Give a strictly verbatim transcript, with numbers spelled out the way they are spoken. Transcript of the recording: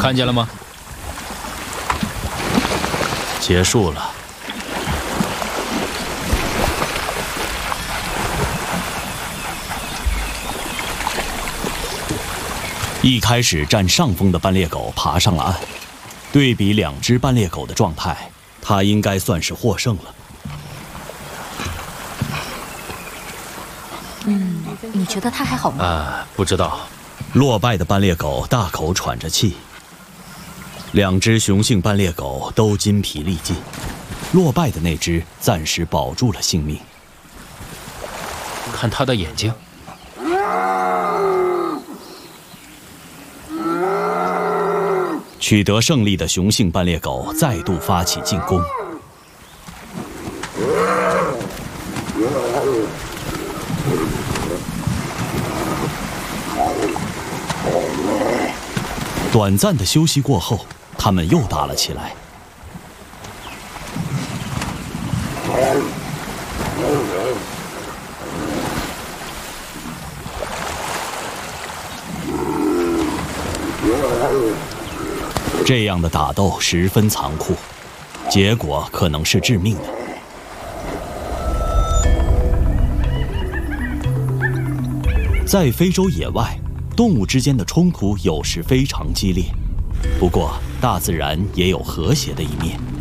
看见了吗？ 结束了。一开始占上风的斑鬣狗爬上了岸，对比两只斑鬣狗的状态，它应该算是获胜了。 嗯，你觉得它还好吗？ 啊，不知道。 落败的斑鬣狗大口喘着气，两只雄性斑鬣狗都筋疲力尽，落败的那只暂时保住了性命。 看它的眼睛。 取得胜利的雄性斑鬣狗再度发起进攻。短暂的休息过后，它们又打了起来。这样的打斗十分残酷，结果可能是致命的。在非洲野外，动物之间的冲突有时非常激烈，不过大自然也有和谐的一面。